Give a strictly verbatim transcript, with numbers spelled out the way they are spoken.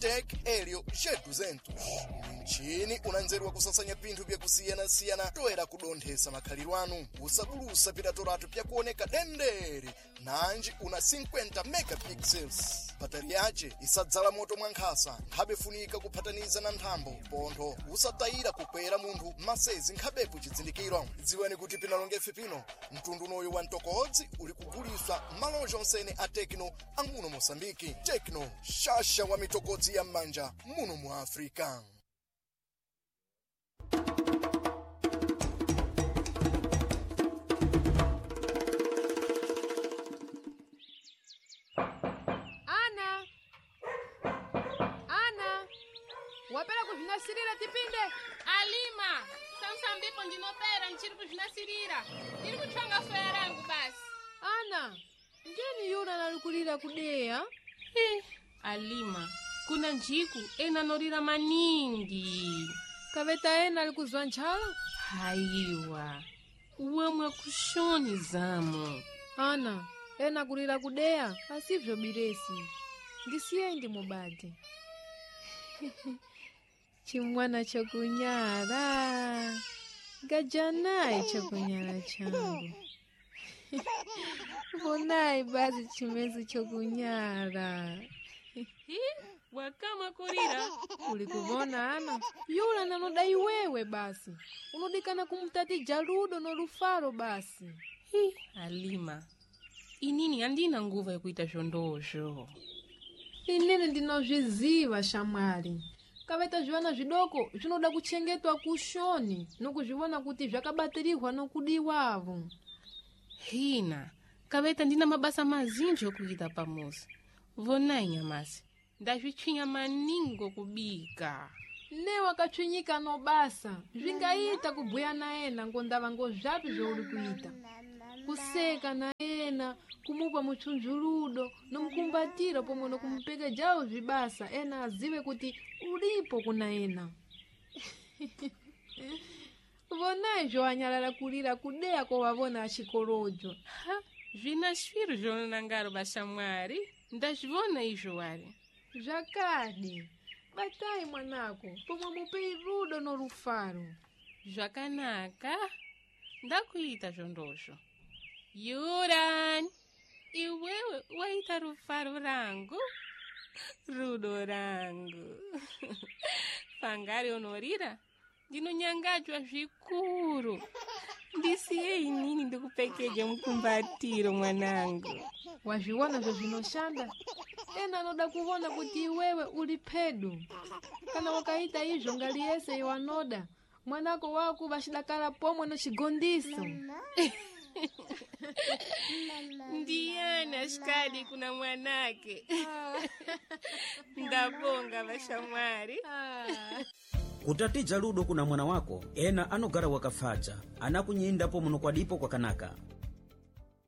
Fintech Helio G duzentos. Nchini unanzerwa kusasanya pinthu vyakusiyana-siyana toera kudonthesa makhaliro anu. Usabulusa pidatoratu pya kuoneka dendere. Nanji una cinquenta megapixels. Bateri yace isadzala moto mwankhasa. Nkhabe funika kuphataniza na nthambo. Pontho usatayira kukwera munthu masezi nkhabepo chidzindikiro. Dziwani kuti pinalongefe pino mtundu noyo wa ntokodzi uli kuguliswa maloja onsene a Tecno amuno Mosambiki. Tecno, shasha wa mitokodzi ya manja muno mu Afrika. Ana Ana wapera kuzvinasirira tipinde. Alima samsambipo ndinopera nchiri kuzvinasirira ndiri kutsvanga soya rangu basi. Ana ngeni yuna nalikulira kudeya. Eh, Alima kuna njiku ena norira maningi. Kaveta ena alikuzwa nchala? Haiwa uwamwa kushoni zamo. Ana ena kulira kudeya asivyo biresi ndisiyendi mubadi. Chimwana chokunyara gajanayi chokunyara changu. Vonai basi chimezi chokunyara. Hi, wakama kurira. Ulikuvona Ana? Yula nanodai wewe basi. Unodikana kumtati Jaludo no Rufaro basi. Hi, Alima. Inini andina nguva ya kuita shondosho. Inini ndinozviziva shamwari. Kaveta zviwana zvidoko zvinoda kuchengetwa kushoni nokuzvivona kuti zvakabatirihwa nokudiwavo. Hina, kaveta ndina mabasa mazinji okuita pamuzi. Vonai nyamasi, ndazvichinya maningo kubika. Ne wakachwinyika no basa, zvingaita kubhuya naena ngondava ngozvapi zvauri kuita. Kuseka naena, kumupa muchunjuludo, nomukumbatira pomwe nokumupeka jawo zvibasa, ena azive kuti ulipo kunaena. Vonai zvoanyalala kulira kudeya ko wavona achikorojo. Ha, zvina shwiro zvonangaro bashamwari, ndazvivona izvo wari. Zvakadi, batai mwanako, pomwe mupei rudo no Rufaro. Zvakanaka, ndakuita zvondosho. Yuran, iwewe waita Rufaro rangu, rudo rangu. Pangari onorira, ndinonyangadzwa zvikuru. Ndisiye inini ndikupekeje mukumbatiro mwanangu. Wazviona zvezvinoshanda? Ena anoda kuona kuti iwewe uli pedu. Kana wakaita izvo ngaliyese iwanoda, mwanako wako vachidakala pomwe nochigondiso. Ndiyana shikadi kuna mwanake. Ndabonga vashamwari. Kutati Jaludo kuna mwana wako, ena anogara wakafaja, anakunyindapo muno kwadipo kwa kanaka.